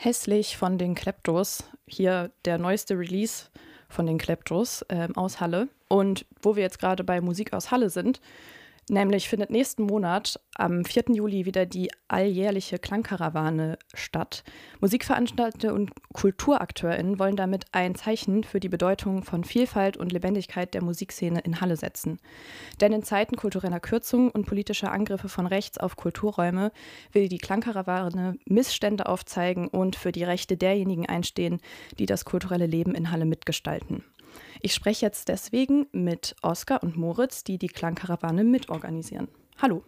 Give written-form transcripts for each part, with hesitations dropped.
Hässlich von den Kleptos. Hier der neueste Release von den Kleptos aus Halle. Und wo wir jetzt gerade bei Musik aus Halle sind, nämlich findet nächsten Monat am 4. Juli wieder die alljährliche Klangkarawane statt. Musikveranstalter und KulturakteurInnen wollen damit ein Zeichen für die Bedeutung von Vielfalt und Lebendigkeit der Musikszene in Halle setzen. Denn in Zeiten kultureller Kürzung und politischer Angriffe von rechts auf Kulturräume will die Klangkarawane Missstände aufzeigen und für die Rechte derjenigen einstehen, die das kulturelle Leben in Halle mitgestalten. Ich spreche jetzt deswegen mit Oskar und Moritz, die die Klangkarawane mitorganisieren. Hallo.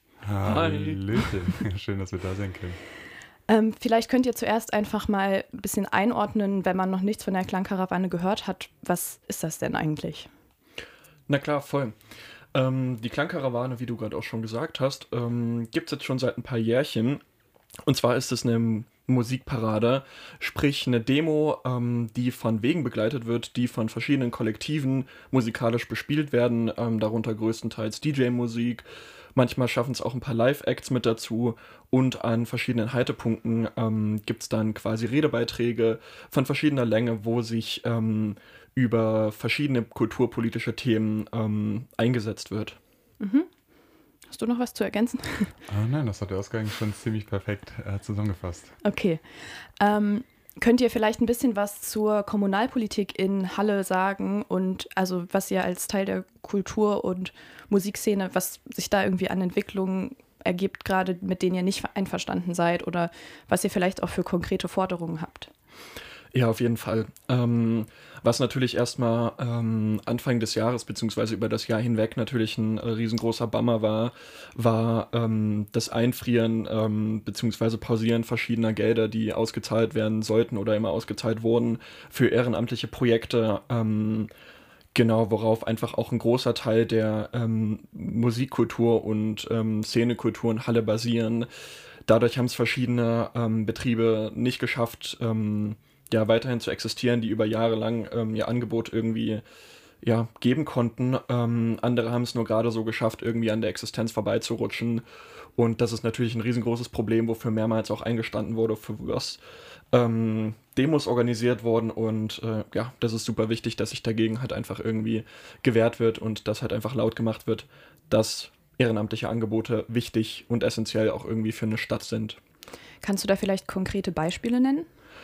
Hallöchen. Schön, dass wir da sein können. Vielleicht könnt ihr zuerst einfach mal ein bisschen einordnen, wenn man noch nichts von der Klangkarawane gehört hat. Was ist das denn eigentlich? Na klar, voll. Die Klangkarawane, wie du gerade auch schon gesagt hast, gibt es jetzt schon seit ein paar Jährchen. Und zwar ist es eine Musikparade, sprich eine Demo, die von Wegen begleitet wird, die von verschiedenen Kollektiven musikalisch bespielt werden, darunter größtenteils DJ-Musik. Manchmal schaffen es auch ein paar Live-Acts mit dazu und an verschiedenen Haltepunkten gibt es dann quasi Redebeiträge von verschiedener Länge, wo sich über verschiedene kulturpolitische Themen eingesetzt wird. Mhm. Hast du noch was zu ergänzen? Nein, das hat der Oskar eigentlich schon ziemlich perfekt zusammengefasst. Okay. Könnt ihr vielleicht ein bisschen was zur Kommunalpolitik in Halle sagen und also was ihr als Teil der Kultur- und Musikszene, was sich da irgendwie an Entwicklungen ergibt, gerade mit denen ihr nicht einverstanden seid oder was ihr vielleicht auch für konkrete Forderungen habt? Ja, auf jeden Fall. Was natürlich erstmal Anfang des Jahres beziehungsweise über das Jahr hinweg natürlich ein riesengroßer Bummer war das Einfrieren beziehungsweise Pausieren verschiedener Gelder, die ausgezahlt werden sollten oder immer ausgezahlt wurden für ehrenamtliche Projekte. Genau, worauf einfach auch ein großer Teil der Musikkultur und Szenekultur in Halle basieren. Dadurch haben es verschiedene Betriebe nicht geschafft, weiterhin zu existieren, die über Jahre lang ihr Angebot irgendwie geben konnten. Andere haben es nur gerade so geschafft, irgendwie an der Existenz vorbeizurutschen. Und das ist natürlich ein riesengroßes Problem, wofür mehrmals auch eingestanden wurde, für was Demos organisiert wurden. Und das ist super wichtig, dass sich dagegen halt einfach irgendwie gewehrt wird und dass halt einfach laut gemacht wird, dass ehrenamtliche Angebote wichtig und essentiell auch irgendwie für eine Stadt sind. Kannst du da vielleicht konkrete Beispiele nennen?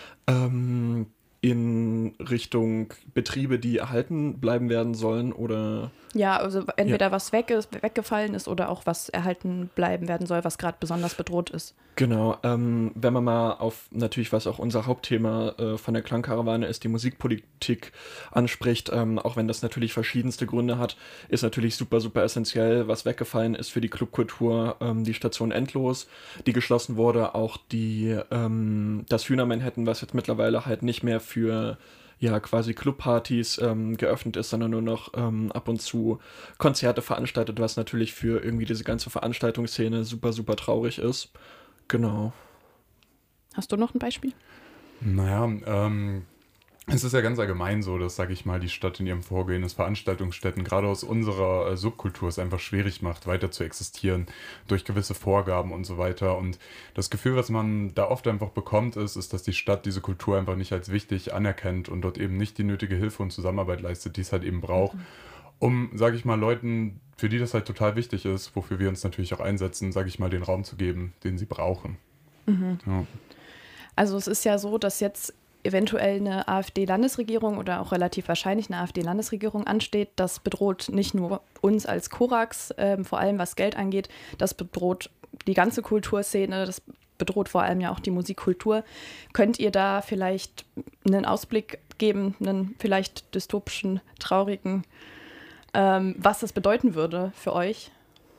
In Richtung Betriebe, die erhalten bleiben werden sollen oder... Ja, also entweder was weggefallen ist oder auch was erhalten bleiben werden soll, was gerade besonders bedroht ist. Genau, wenn man mal auf natürlich, was auch unser Hauptthema von der Klangkarawane ist, die Musikpolitik anspricht, auch wenn das natürlich verschiedenste Gründe hat, ist natürlich super, super essentiell, was weggefallen ist für die Clubkultur, die Station Endlos, die geschlossen wurde, auch das Hühner Manhattan, was jetzt mittlerweile halt nicht mehr für quasi Clubpartys geöffnet ist, sondern nur noch ab und zu Konzerte veranstaltet, was natürlich für irgendwie diese ganze Veranstaltungsszene super, super traurig ist. Genau. Hast du noch ein Beispiel? Naja, es ist ja ganz allgemein so, dass, sage ich mal, die Stadt in ihrem Vorgehen es Veranstaltungsstätten gerade aus unserer Subkultur es einfach schwierig macht, weiter zu existieren durch gewisse Vorgaben und so weiter. Und das Gefühl, was man da oft einfach bekommt, ist, dass die Stadt diese Kultur einfach nicht als wichtig anerkennt und dort eben nicht die nötige Hilfe und Zusammenarbeit leistet, die es halt eben braucht, um, sage ich mal, Leuten, für die das halt total wichtig ist, wofür wir uns natürlich auch einsetzen, sage ich mal, den Raum zu geben, den sie brauchen. Mhm. Ja. Also es ist ja so, dass jetzt eventuell eine AfD-Landesregierung oder auch relativ wahrscheinlich eine AfD-Landesregierung ansteht. Das bedroht nicht nur uns als Korax, vor allem was Geld angeht, das bedroht die ganze Kulturszene, das bedroht vor allem ja auch die Musikkultur. Könnt ihr da vielleicht einen Ausblick geben, einen vielleicht dystopischen, traurigen, was das bedeuten würde für euch?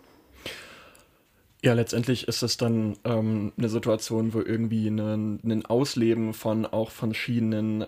Ja, letztendlich ist es dann eine Situation, wo irgendwie ein Ausleben von auch verschiedenen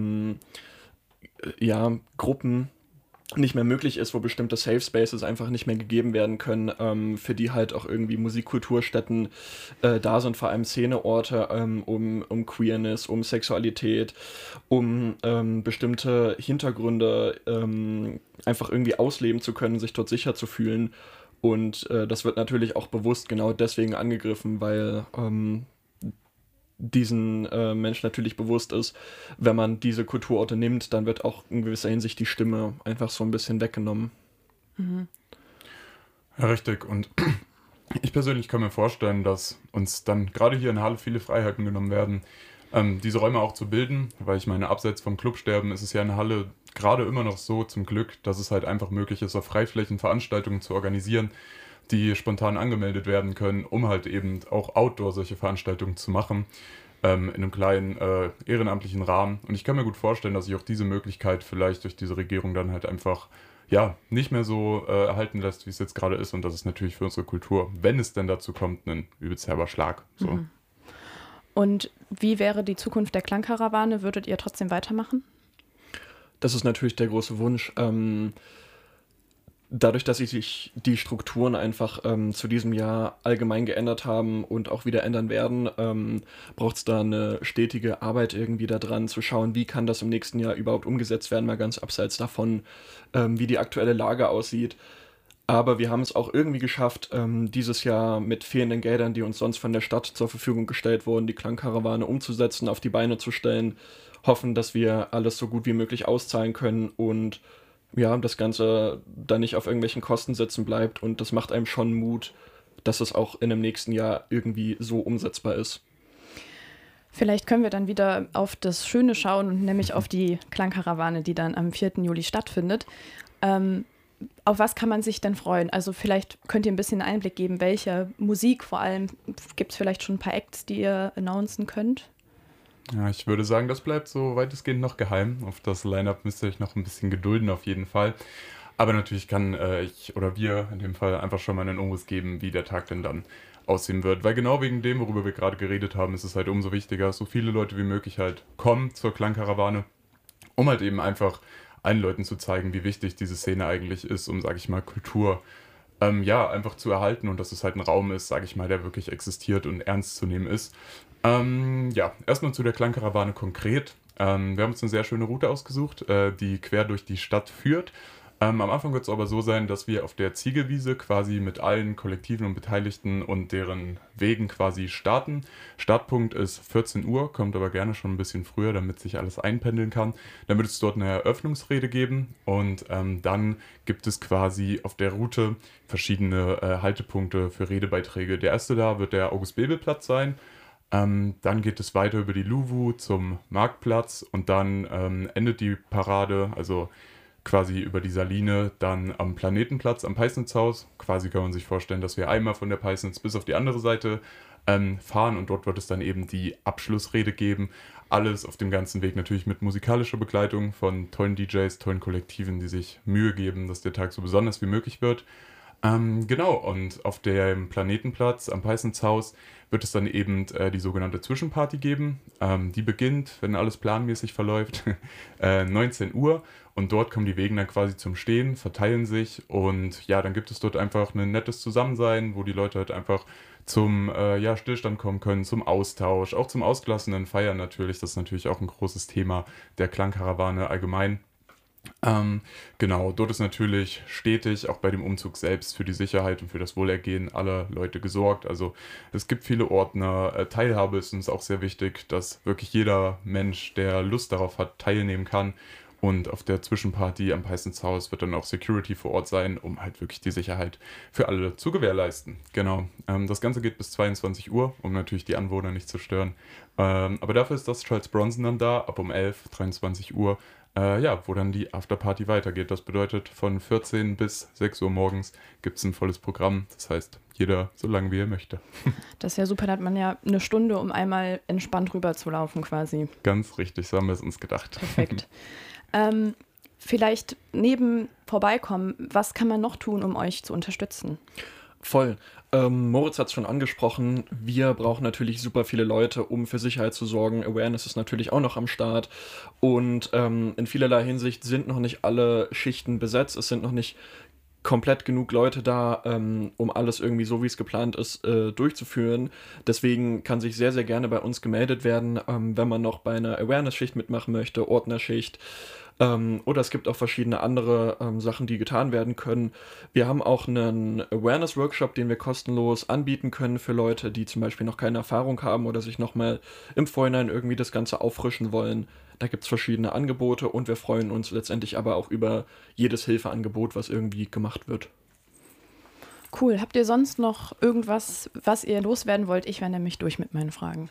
Gruppen nicht mehr möglich ist, wo bestimmte Safe Spaces einfach nicht mehr gegeben werden können, für die halt auch irgendwie Musikkulturstätten da sind, vor allem Szeneorte, um Queerness, um Sexualität, um bestimmte Hintergründe einfach irgendwie ausleben zu können, sich dort sicher zu fühlen. Und das wird natürlich auch bewusst genau deswegen angegriffen, weil diesen Menschen natürlich bewusst ist, wenn man diese Kulturorte nimmt, dann wird auch in gewisser Hinsicht die Stimme einfach so ein bisschen weggenommen. Ja, richtig. Und ich persönlich kann mir vorstellen, dass uns dann gerade hier in Halle viele Freiheiten genommen werden, diese Räume auch zu bilden, weil ich meine, abseits vom Clubsterben ist es ja in Halle gerade immer noch so, zum Glück, dass es halt einfach möglich ist, auf Freiflächen Veranstaltungen zu organisieren, die spontan angemeldet werden können, um halt eben auch outdoor solche Veranstaltungen zu machen, in einem kleinen ehrenamtlichen Rahmen. Und ich kann mir gut vorstellen, dass sich auch diese Möglichkeit vielleicht durch diese Regierung dann halt einfach ja, nicht mehr so erhalten lässt, wie es jetzt gerade ist. Und das ist natürlich für unsere Kultur, wenn es denn dazu kommt, ein übelst herber Schlag. So. Und wie wäre die Zukunft der Klangkarawane? Würdet ihr trotzdem weitermachen? Das ist natürlich der große Wunsch. Dadurch, dass sich die Strukturen einfach zu diesem Jahr allgemein geändert haben und auch wieder ändern werden, braucht es da eine stetige Arbeit irgendwie daran, zu schauen, wie kann das im nächsten Jahr überhaupt umgesetzt werden, mal ganz abseits davon, wie die aktuelle Lage aussieht. Aber wir haben es auch irgendwie geschafft, dieses Jahr mit fehlenden Geldern, die uns sonst von der Stadt zur Verfügung gestellt wurden, die Klangkarawane umzusetzen, auf die Beine zu stellen, hoffen, dass wir alles so gut wie möglich auszahlen können und ja, das Ganze dann nicht auf irgendwelchen Kosten sitzen bleibt und das macht einem schon Mut, dass es auch in dem nächsten Jahr irgendwie so umsetzbar ist. Vielleicht können wir dann wieder auf das Schöne schauen, nämlich auf die Klangkarawane, die dann am 4. Juli stattfindet. Auf was kann man sich denn freuen? Also vielleicht könnt ihr ein bisschen Einblick geben, welche Musik vor allem, gibt es vielleicht schon ein paar Acts, die ihr announcen könnt? Ja, ich würde sagen, das bleibt so weitestgehend noch geheim. Auf das Line-Up müsst ihr euch noch ein bisschen gedulden, auf jeden Fall. Aber natürlich kann ich oder wir in dem Fall einfach schon mal einen Umriss geben, wie der Tag denn dann aussehen wird. Weil genau wegen dem, worüber wir gerade geredet haben, ist es halt umso wichtiger, so viele Leute wie möglich halt kommen zur Klangkarawane, um halt eben einfach allen Leuten zu zeigen, wie wichtig diese Szene eigentlich ist, um, sage ich mal, Kultur ja, einfach zu erhalten und dass es halt ein Raum ist, sage ich mal, der wirklich existiert und ernst zu nehmen ist. Ja, erstmal zu der Klangkarawane konkret. Wir haben uns eine sehr schöne Route ausgesucht, die quer durch die Stadt führt. Am Anfang wird es aber so sein, dass wir auf der Ziegelwiese quasi mit allen Kollektiven und Beteiligten und deren Wegen quasi starten. Startpunkt ist 14 Uhr, kommt aber gerne schon ein bisschen früher, damit sich alles einpendeln kann. Dann wird es dort eine Eröffnungsrede geben und dann gibt es quasi auf der Route verschiedene Haltepunkte für Redebeiträge. Der erste da wird der August-Bebel-Platz sein. Dann geht es weiter über die Luwu zum Marktplatz und dann endet die Parade, also quasi über die Saline, dann am Planetenplatz am Peisnitzhaus. Quasi kann man sich vorstellen, dass wir einmal von der Peisnitz bis auf die andere Seite fahren und dort wird es dann eben die Abschlussrede geben. Alles auf dem ganzen Weg natürlich mit musikalischer Begleitung von tollen DJs, tollen Kollektiven, die sich Mühe geben, dass der Tag so besonders wie möglich wird. Genau, und auf dem Planetenplatz am Peisnitzhaus wird es dann eben die sogenannte Zwischenparty geben. Die beginnt, wenn alles planmäßig verläuft, 19 Uhr und dort kommen die Wegen dann quasi zum Stehen, verteilen sich und ja, dann gibt es dort einfach ein nettes Zusammensein, wo die Leute halt einfach zum ja, Stillstand kommen können, zum Austausch, auch zum ausgelassenen Feiern natürlich. Das ist natürlich auch ein großes Thema der Klangkarawane allgemein. Genau, dort ist natürlich stetig auch bei dem Umzug selbst für die Sicherheit und für das Wohlergehen aller Leute gesorgt. Also es gibt viele Ordner, Teilhabe ist uns auch sehr wichtig, dass wirklich jeder Mensch, der Lust darauf hat, teilnehmen kann. Und auf der Zwischenparty am Peisnitzhaus wird dann auch Security vor Ort sein, um halt wirklich die Sicherheit für alle zu gewährleisten. Genau, das Ganze geht bis 22 Uhr, um natürlich die Anwohner nicht zu stören. Aber dafür ist das Charles Bronson dann da, ab um 11, 23 Uhr. Ja, wo dann die Afterparty weitergeht. Das bedeutet, von 14 bis 6 Uhr morgens gibt es ein volles Programm. Das heißt, jeder so lange wie er möchte. Das ist ja super, da hat man ja eine Stunde, um einmal entspannt rüber zu laufen quasi. Ganz richtig, so haben wir es uns gedacht. Perfekt. Vielleicht neben vorbeikommen, was kann man noch tun, um euch zu unterstützen? Voll. Moritz hat es schon angesprochen, wir brauchen natürlich super viele Leute, um für Sicherheit zu sorgen. Awareness ist natürlich auch noch am Start und in vielerlei Hinsicht sind noch nicht alle Schichten besetzt. Es sind noch nicht komplett genug Leute da, um alles irgendwie so, wie es geplant ist, durchzuführen. Deswegen kann sich sehr, sehr gerne bei uns gemeldet werden, wenn man noch bei einer Awareness-Schicht mitmachen möchte, Ordnerschicht, Oder es gibt auch verschiedene andere Sachen, die getan werden können. Wir haben auch einen Awareness-Workshop, den wir kostenlos anbieten können für Leute, die zum Beispiel noch keine Erfahrung haben oder sich nochmal im Vorhinein irgendwie das Ganze auffrischen wollen. Da gibt es verschiedene Angebote und wir freuen uns letztendlich aber auch über jedes Hilfeangebot, was irgendwie gemacht wird. Cool. Habt ihr sonst noch irgendwas, was ihr loswerden wollt? Ich wäre nämlich durch mit meinen Fragen.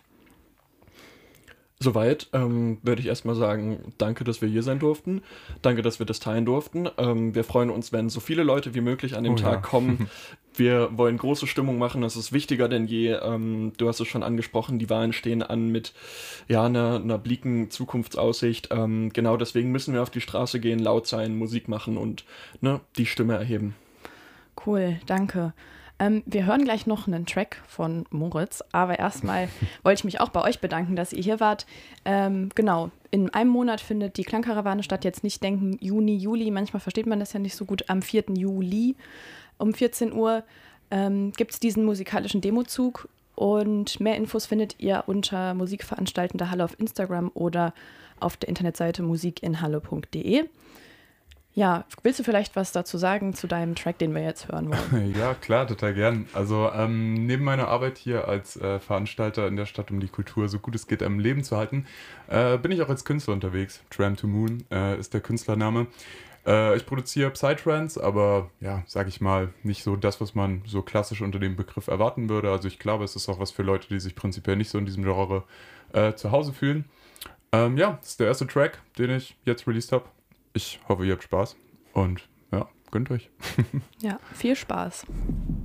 Soweit würde ich erstmal sagen, danke, dass wir hier sein durften. Danke, dass wir das teilen durften. Wir freuen uns, wenn so viele Leute wie möglich an dem Tag kommen. Wir wollen große Stimmung machen, das ist wichtiger denn je. Du hast es schon angesprochen, die Wahlen stehen an mit einer blicken Zukunftsaussicht. Genau deswegen müssen wir auf die Straße gehen, laut sein, Musik machen und die Stimme erheben. Cool, danke. Wir hören gleich noch einen Track von Moritz, aber erstmal wollte ich mich auch bei euch bedanken, dass ihr hier wart. Genau, in einem Monat findet die Klangkarawane statt. Jetzt nicht denken Juni, Juli, manchmal versteht man das ja nicht so gut. Am 4. Juli um 14 Uhr gibt es diesen musikalischen Demozug und mehr Infos findet ihr unter Musikveranstaltende Halle auf Instagram oder auf der Internetseite musikinhalle.de. Ja, willst du vielleicht was dazu sagen zu deinem Track, den wir jetzt hören wollen? Ja, klar, total gern. Also neben meiner Arbeit hier als Veranstalter in der Stadt, um die Kultur so gut es geht am Leben zu halten, bin ich auch als Künstler unterwegs. Tram to Moon ist der Künstlername. Ich produziere Psytrance, aber ja, sag ich mal, nicht so das, was man so klassisch unter dem Begriff erwarten würde. Also ich glaube, es ist auch was für Leute, die sich prinzipiell nicht so in diesem Genre zu Hause fühlen. Ja, das ist der erste Track, den ich jetzt released habe. Ich hoffe, ihr habt Spaß und ja, gönnt euch. Ja, viel Spaß.